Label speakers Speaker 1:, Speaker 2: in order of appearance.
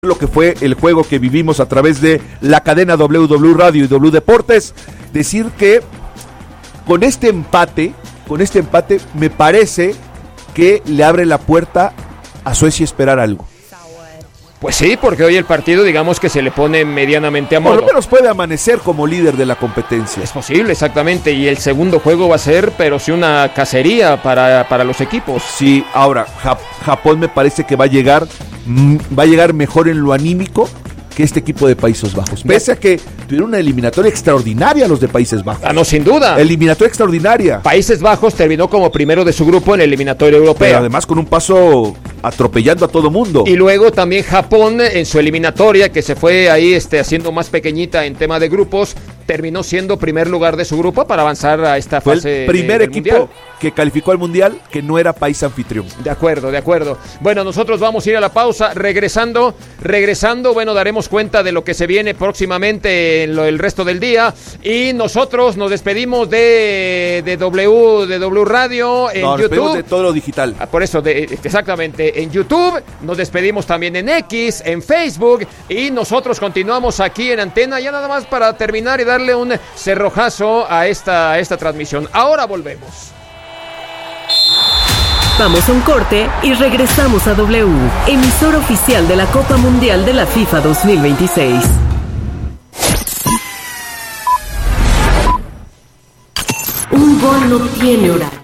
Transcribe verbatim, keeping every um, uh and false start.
Speaker 1: lo que fue el juego que vivimos a través de la cadena W W Radio y W Deportes, decir que con este empate, con este empate me parece que le abre la puerta a Suecia esperar algo.
Speaker 2: Pues sí, porque hoy el partido, digamos que se le pone medianamente a modo.
Speaker 1: Por lo menos puede amanecer como líder de la competencia.
Speaker 2: Es posible, exactamente, y el segundo juego va a ser, pero sí una cacería para, para los equipos.
Speaker 1: Sí, ahora, Jap- Japón me parece que va a llegar, mm, va a llegar mejor en lo anímico que este equipo de Países Bajos. Pese a que tuvieron una eliminatoria extraordinaria los de Países Bajos.
Speaker 2: Ah, no, sin duda.
Speaker 1: Eliminatoria extraordinaria.
Speaker 2: Países Bajos terminó como primero de su grupo en la eliminatoria europea.
Speaker 1: Pero además con un paso atropellando a todo mundo.
Speaker 2: Y luego también Japón en su eliminatoria, que se fue ahí este, haciendo más pequeñita en tema de grupos, terminó siendo primer lugar de su grupo para avanzar a esta
Speaker 1: Fue
Speaker 2: fase.
Speaker 1: el primer
Speaker 2: de, del
Speaker 1: equipo
Speaker 2: mundial.
Speaker 1: que calificó al Mundial que no era país anfitrión.
Speaker 2: De acuerdo, de acuerdo. Bueno, nosotros vamos a ir a la pausa. Regresando, regresando, bueno, daremos cuenta de lo que se viene próximamente en lo, el resto del día. Y nosotros nos despedimos de, de W, de W Radio en
Speaker 1: No, nos
Speaker 2: YouTube.
Speaker 1: despedimos de todo lo digital.
Speaker 2: Ah, por eso, de, exactamente, en YouTube. Nos despedimos también en X, en Facebook. Y nosotros continuamos aquí en Antena. Ya nada más para terminar y darle un cerrojazo a esta, a esta transmisión. Ahora volvemos.
Speaker 3: Vamos a un corte y regresamos a W, emisor oficial de la Copa Mundial de la FIFA dos mil veintiséis. Un gol no tiene horario.